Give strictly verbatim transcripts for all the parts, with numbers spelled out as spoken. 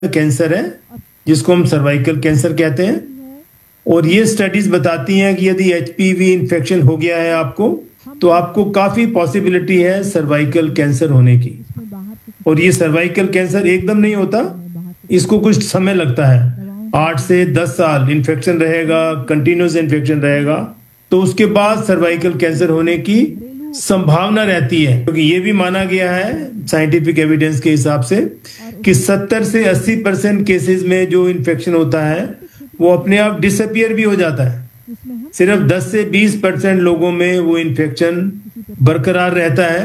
Cancer है जिसको हम सर्वाइकल कैंसर कहते हैं, और ये स्टडीज बताती हैं कि यदि एचपीवी इन्फेक्शन हो गया है आपको, तो आपको काफी पॉसिबिलिटी है सर्वाइकल कैंसर होने की। और ये सर्वाइकल कैंसर एकदम नहीं होता, इसको कुछ समय लगता है, आठ से दस साल इन्फेक्शन रहेगा, कंटिन्यूस इन्फेक्शन रहेगा, तो उसके बाद सर्वाइकल कैंसर होने की संभावना रहती है। क्योंकि ये भी माना गया है साइंटिफिक एविडेंस के हिसाब से कि सत्तर से अस्सी परसेंट केसेस में जो इन्फेक्शन होता है वो अपने आप डिसअपियर भी हो जाता है। सिर्फ दस से बीस परसेंट लोगों में वो इन्फेक्शन बरकरार रहता है,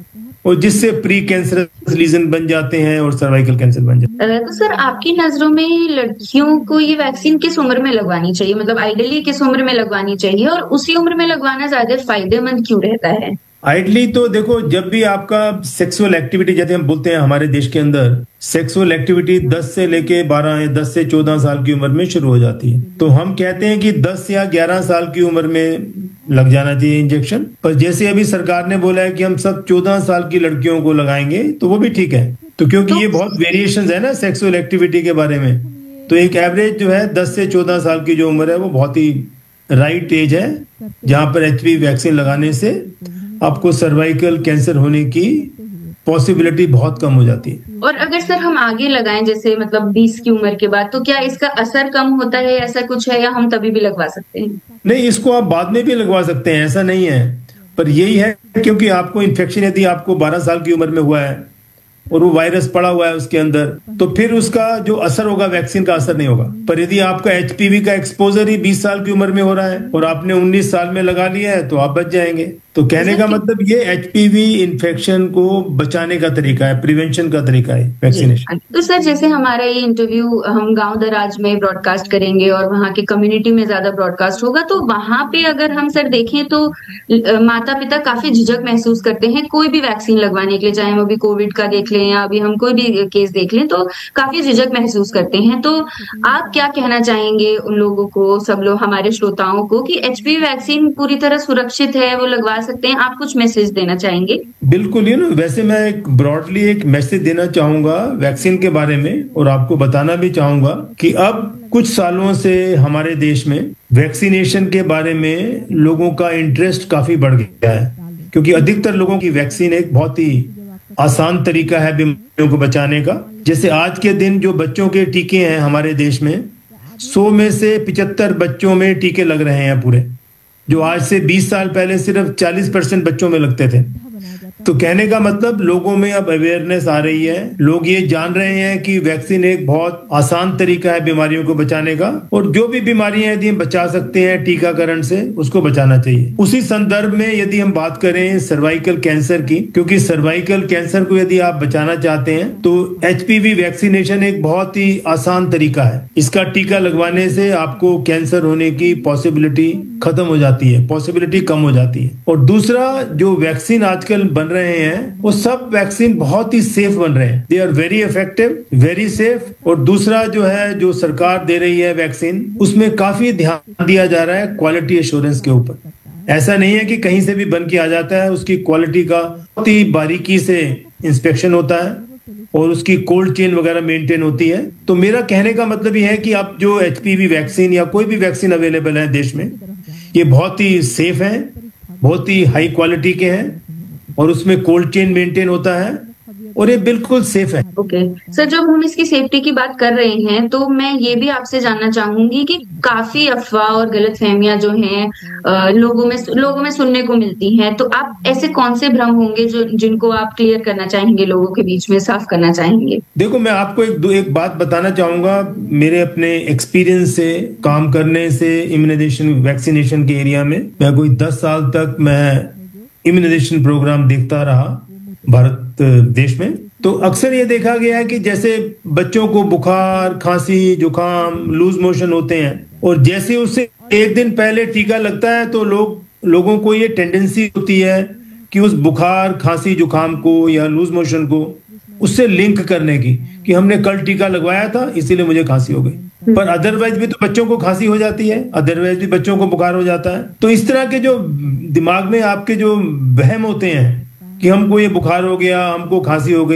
और जिससे प्री कैंसरस लीजन बन जाते हैं और सर्वाइकल कैंसर बन जाते हैं। तो सर, आपकी नजरों में लड़कियों को ये वैक्सीन किस उम्र में लगवानी चाहिए? मतलब आइडियली किस उम्र में लगवानी चाहिए, और उसी उम्र में लगवाना ज्यादा फायदेमंद क्यों रहता है? आइडली तो देखो, जब भी आपका सेक्सुअल एक्टिविटी, जैसे हम बोलते हैं हमारे देश के अंदर सेक्सुअल एक्टिविटी दस से लेके बारह या दस से चौदह साल की उम्र में शुरू हो जाती है, तो हम कहते हैं कि दस या ग्यारह साल की उम्र में लग जाना चाहिए इंजेक्शन। पर जैसे अभी सरकार ने बोला है कि हम सब चौदह साल की लड़कियों को लगाएंगे, तो वो भी ठीक है। तो क्योंकि ये बहुत वेरिएशंस है ना सेक्सुअल एक्टिविटी के बारे में, तो एक एवरेज जो है दस से चौदह साल की जो उम्र है वो बहुत ही राइट एज है जहां पर एचपीवी वैक्सीन लगाने से आपको सर्वाइकल कैंसर होने की पॉसिबिलिटी बहुत कम हो जाती है। और अगर सर हम आगे लगाएं, जैसे मतलब बीस की उम्र के बाद, तो क्या इसका असर कम होता है, ऐसा कुछ है, या हम तभी भी लगवा सकते हैं? नहीं, इसको आप बाद में भी लगवा सकते हैं, ऐसा नहीं है। पर यही है क्योंकि आपको इन्फेक्शन यदि आपको बारह साल की उम्र में हुआ है और वो वायरस पड़ा हुआ है उसके अंदर, तो फिर उसका जो असर होगा वैक्सीन का असर नहीं होगा। पर यदि आपका एचपीवी का एक्सपोजर ही बीस साल की उम्र में हो रहा है और आपने उन्नीस साल में लगा लिया है, तो आप बच जाएंगे। तो कहने का मतलब ये एचपीवी इन्फेक्शन को बचाने का तरीका है, प्रिवेंशन का तरीका है वैक्सीनेशन। तो सर, जैसे हमारा ये इंटरव्यू हम गांव दराज में ब्रॉडकास्ट करेंगे और वहाँ के कम्युनिटी में ज्यादा ब्रॉडकास्ट होगा, तो वहां पे अगर हम सर देखें तो माता पिता काफी झिझक महसूस करते हैं कोई भी वैक्सीन लगवाने के लिए, चाहे वो भी कोविड का देख लें या अभी हम कोई भी केस देख लें, तो काफी झिझक महसूस करते हैं। तो आप क्या कहना चाहेंगे उन लोगों को, सब लोग हमारे श्रोताओं को, कि एचपीवी वैक्सीन पूरी तरह सुरक्षित है, वो लगवा सकते हैं? आप कुछ मैसेज देना चाहेंगे? बिल्कुल, यू नो वैसे मैं एक ब्रॉडली एक मैसेज देना चाहूंगा वैक्सीन के बारे में, और आपको बताना भी चाहूंगा कि अब कुछ सालों से हमारे देश में वैक्सीनेशन के बारे में लोगों का इंटरेस्ट काफी बढ़ गया है, क्योंकि अधिकतर लोगों की वैक्सीन एक बहुत ही आसान तरीका है बीमारियों को बचाने का। जैसे आज के दिन जो बच्चों के टीके हैं हमारे देश में, सौ में से पिचहत्तर बच्चों में टीके लग रहे हैं पूरे, जो आज से बीस साल पहले सिर्फ चालीस परसेंट बच्चों में लगते थे। तो कहने का मतलब लोगों में अब अवेयरनेस आ रही है, लोग ये जान रहे हैं कि वैक्सीन एक बहुत आसान तरीका है बीमारियों को बचाने का, और जो भी बीमारियां यदि हम बचा सकते हैं टीकाकरण से, उसको बचाना चाहिए। उसी संदर्भ में यदि हम बात करें सर्वाइकल कैंसर की, क्योंकि सर्वाइकल कैंसर को यदि आप बचाना चाहते हैं तो एचपीवी वैक्सीनेशन एक बहुत ही आसान तरीका है। इसका टीका लगवाने से आपको कैंसर होने की पॉसिबिलिटी खत्म हो जाती है, पॉसिबिलिटी कम हो जाती है। और दूसरा, जो वैक्सीन आजकल बन रहे हैं वो सब वैक्सीन बहुत ही सेफ बन रहे हैं, they are very effective, very safe. और दूसरा जो है, जो सरकार दे रही है वैक्सीन, उसमें काफी ध्यान दिया जा रहा है क्वालिटी एश्योरेंस के ऊपर। ऐसा नहीं है कि कहीं से भी बन के आ जाता है, उसकी क्वालिटी का बहुत ही बारीकी से इंस्पेक्शन होता है और उसकी कोल्ड चेन वगैरह मेंटेन होती है। तो मेरा कहने का मतलब ये है कि आप जो एचपीवी वैक्सीन या कोई भी वैक्सीन अवेलेबल है देश में, ये बहुत ही सेफ है, बहुत ही हाई क्वालिटी के हैं, और उसमें कोल्ड चेन मेंटेन होता है, और ये बिल्कुल सेफ है। Okay okay. सर, जब हम इसकी सेफ्टी की बात कर रहे हैं, तो मैं ये भी आपसे जानना चाहूंगी कि काफी अफवाह और गलतफहमियां जो हैं लोगों में लोगों में सुनने को मिलती हैं, तो आप ऐसे कौन से भ्रम होंगे जो जिनको आप क्लियर करना चाहेंगे, लोगों के बीच में साफ करना चाहेंगे? देखो, मैं आपको एक दो एक बात बताना चाहूंगा मेरे अपने एक्सपीरियंस से, काम करने से इम्यूनाइजेशन वैक्सीनेशन के एरिया में। मैं कोई दस साल तक मैं इम्यूनाइजेशन प्रोग्राम देखता रहा भारत देश में। तो अक्सर ये देखा गया है कि जैसे बच्चों को बुखार, खांसी, जुकाम, लूज मोशन होते हैं, और जैसे उससे एक दिन पहले टीका लगता है तो लोग लोगों को ये टेंडेंसी होती है कि उस बुखार, खांसी, जुकाम को या लूज मोशन को उससे लिंक करने की, कि हमने कल टीका लगवाया था इसीलिए मुझे खांसी हो गई। पर अदरवाइज भी तो बच्चों को खांसी हो जाती है, अदरवाइज भी बच्चों को बुखार हो जाता है। तो इस तरह के जो दिमाग में आपके जो वहम होते हैं कि हमको ये बुखार हो गया, हमको खांसी हो गई,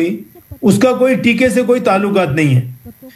उसका कोई टीके से कोई ताल्लुकात नहीं है।